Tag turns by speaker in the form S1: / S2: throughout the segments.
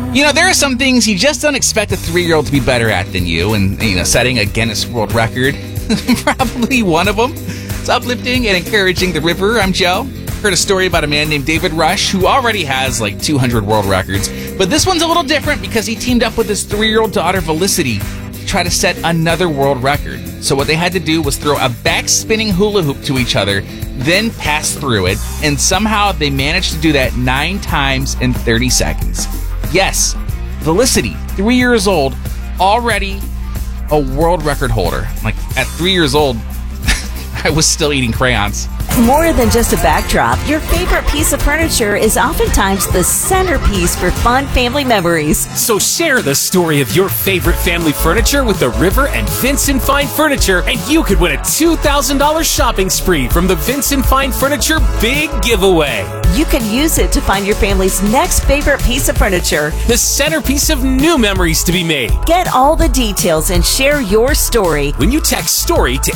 S1: There are some things you just don't expect a 3-year-old to be better at than you, and, setting a Guinness World Record, probably one of them. It's uplifting and encouraging the river. I'm Joe. Heard a story about a man named David Rush who already has like 200 world records, but this one's a little different because he teamed up with his 3-year-old daughter, Felicity, to try to set another world record. So what they had to do was throw a back-spinning hula hoop to each other, then pass through it, and somehow they managed to do that 9 times in 30 seconds. Yes, Felicity, 3 years old, already a world record holder. Like, at 3 years old, I was still eating crayons.
S2: More than just a backdrop, your favorite piece of furniture is oftentimes the centerpiece for fun family memories.
S3: So share the story of your favorite family furniture with the River and Vincent Fine Furniture, and you could win a $2,000 shopping spree from the Vincent Fine Furniture Big Giveaway.
S2: You can use it to find your family's next favorite piece of furniture,
S3: the centerpiece of new memories to be made.
S2: Get all the details and share your story
S3: when you text STORY to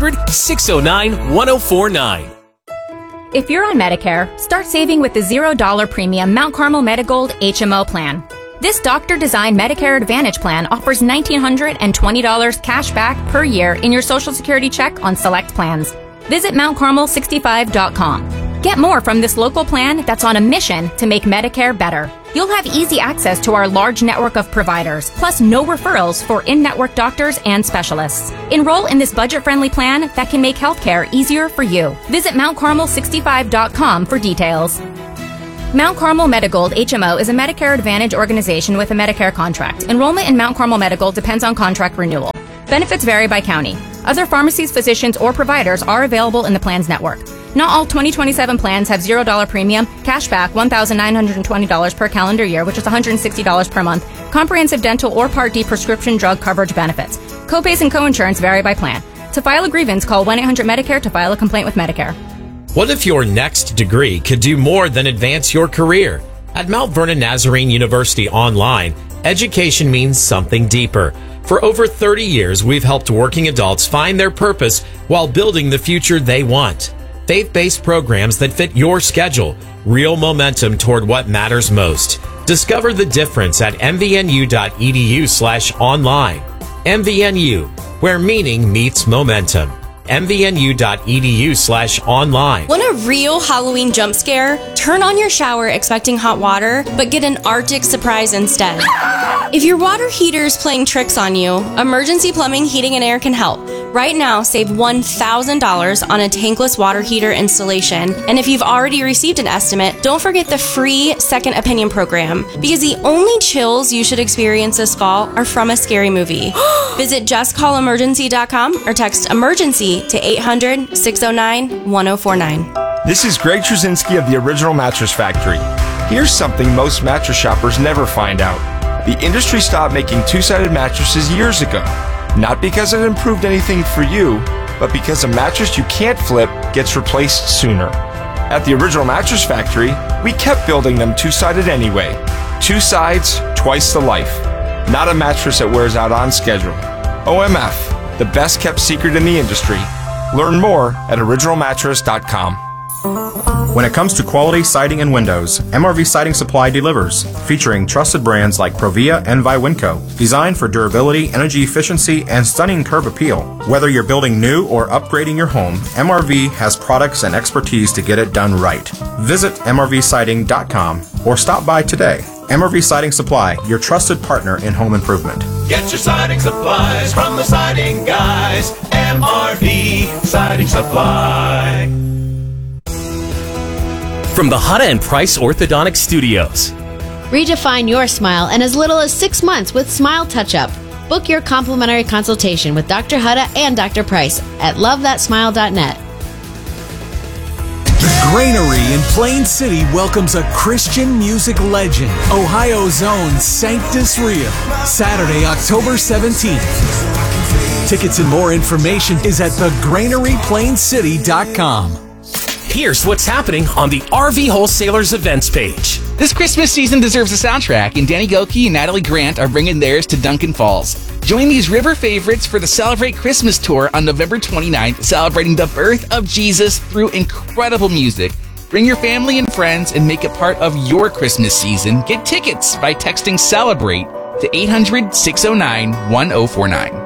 S3: 800-609-1049.
S4: If you're on Medicare, start saving with the $0 premium Mount Carmel Medigold HMO plan. This doctor-designed Medicare Advantage plan offers $1,920 cash back per year in your Social Security check on select plans. Visit MountCarmel65.com. Get more from this local plan that's on a mission to make Medicare better. You'll have easy access to our large network of providers, plus no referrals for in-network doctors and specialists. Enroll in this budget-friendly plan that can make healthcare easier for you. Visit MountCarmel65.com for details. Mount Carmel Medigold HMO is a Medicare Advantage organization with a Medicare contract. Enrollment in Mount Carmel Medigold depends on contract renewal. Benefits vary by county. Other pharmacies, physicians, or providers are available in the plan's network. Not all 2027 plans have $0 premium, cashback $1,920 per calendar year, which is $160 per month, comprehensive dental or Part D prescription drug coverage benefits. Copays and coinsurance vary by plan. To file a grievance, call 1-800-MEDICARE to file a complaint with Medicare.
S5: What if your next degree could do more than advance your career? At Mount Vernon Nazarene University Online, education means something deeper. For over 30 years, we've helped working adults find their purpose while building the future they want. Faith-based programs that fit your schedule, real momentum toward what matters most. Discover the difference at mvnu.edu/online. MVNU, where meaning meets momentum. mvnu.edu/online.
S6: Want a real Halloween jump scare? Turn on your shower expecting hot water, but get an Arctic surprise instead. If your water heater is playing tricks on you, Emergency Plumbing, Heating, and Air can help. Right now, save $1,000 on a tankless water heater installation. And if you've already received an estimate, don't forget the free Second Opinion program, because the only chills you should experience this fall are from a scary movie. Visit justcallemergency.com or text emergency to 800-609-1049.
S7: This is Greg Trzynski of the Original Mattress Factory. Here's something most mattress shoppers never find out. The industry stopped making two-sided mattresses years ago. Not because it improved anything for you, but because a mattress you can't flip gets replaced sooner. At the Original Mattress Factory, we kept building them two-sided anyway. 2 sides, twice the life. Not a mattress that wears out on schedule. OMF, the best kept secret in the industry. Learn more at originalmattress.com.
S8: When it comes to quality siding and windows, MRV Siding Supply delivers, featuring trusted brands like Provia and Viwinco, designed for durability, energy efficiency, and stunning curb appeal. Whether you're building new or upgrading your home, MRV has products and expertise to get it done right. Visit mrvsiding.com or stop by today. MRV Siding Supply, your trusted partner in home improvement.
S9: Get your siding supplies from the siding guys. MRV Siding Supply.
S3: From the Hutta and Price Orthodontic Studios.
S10: Redefine your smile in as little as 6 months with Smile Touch-Up. Book your complimentary consultation with Dr. Hutta and Dr. Price at lovethatsmile.net.
S11: The Granary in Plain City welcomes a Christian music legend, Ohio's own Sanctus Real, Saturday, October 17th. Tickets and more information is at thegranaryplaincity.com.
S3: Here's what's happening on the RV Wholesalers events page.
S1: This Christmas season deserves a soundtrack, and Danny Goki and Natalie Grant are bringing theirs to Duncan Falls. Join these river favorites for the Celebrate Christmas Tour on November 29th, celebrating the birth of Jesus through incredible music. Bring your family and friends and make it part of your Christmas season. Get tickets by texting CELEBRATE to 800-609-1049.